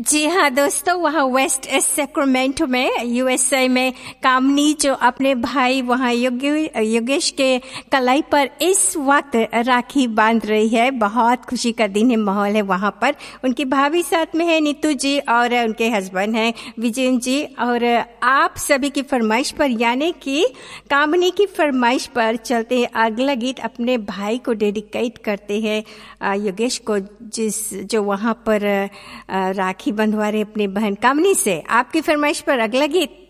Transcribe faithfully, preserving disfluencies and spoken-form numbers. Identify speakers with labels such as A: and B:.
A: जी हाँ दोस्तों, वहाँ वेस्ट सैक्रामेंटो में यूएसए में कामनी जो अपने भाई वहाँ योगेश के कलाई पर इस वक्त राखी बांध रही है। बहुत खुशी का दिन है, माहौल है वहाँ पर। उनकी भाभी साथ में है नीतू जी और उनके हस्बैंड हैं विजय जी। और आप सभी की फरमाइश पर यानी कि कामनी की फरमाइश पर चलते हैं अगला गीत अपने भाई को डेडिकेट करते हैं योगेश को, जिस जो वहाँ पर राखी बंधवा रहे अपनी बहन कामनी से। आपकी फरमाइश पर अगला गीत